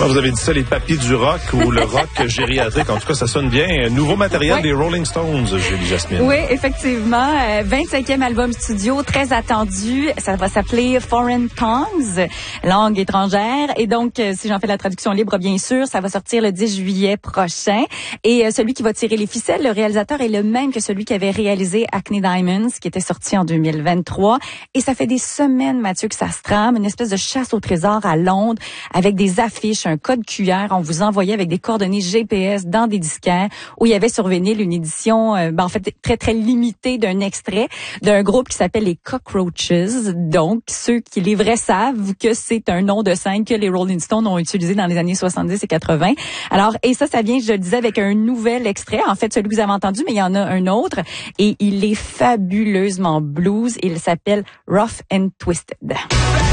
Vous avez dit ça, les papis du rock ou le rock gériatrique. En tout cas, ça sonne bien. Nouveau matériel des Rolling Stones, Julie Jasmine. Oui, effectivement. 25e album studio, très attendu. Ça va s'appeler Foreign Tongues, langue étrangère. Et donc, si j'en fais la traduction libre, bien sûr, ça va sortir le 10 juillet prochain. Et celui qui va tirer les ficelles, le réalisateur est le même que celui qui avait réalisé Acne Diamonds, qui était sorti en 2023. Et ça fait des semaines, Mathieu, que ça se trame, une espèce de chasse au trésor à Londres, avec des affiches, un code QR. On vous envoyait avec des coordonnées GPS dans des disquaires où il y avait sur vinyle une édition, en fait, très, très limitée d'un extrait d'un groupe qui s'appelle les Cockroaches. Donc, ceux qui les vrais savent que c'est un nom de scène que les Rolling Stones ont utilisé dans les années 70 et 80. Alors, et ça vient, je le disais, avec un nouvel extrait. En fait, celui que vous avez entendu, mais il y en a un autre. Et il est fabuleusement blues. Il s'appelle Rough and Twisted.